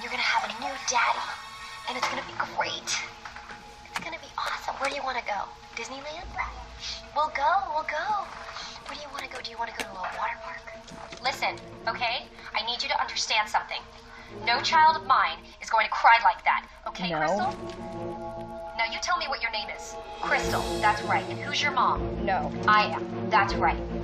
You're gonna have a new daddy, and it's gonna be great. It's gonna be awesome. Where do you want to go? Disneyland? We'll go. Where do you want to go? Do you want to go to a water park? Listen, okay? I need you to understand something. No child of mine is going to cry like that. Okay, No. Crystal? Now you tell me what your name is. Crystal, that's right. And who's your mom? No. I am. That's right.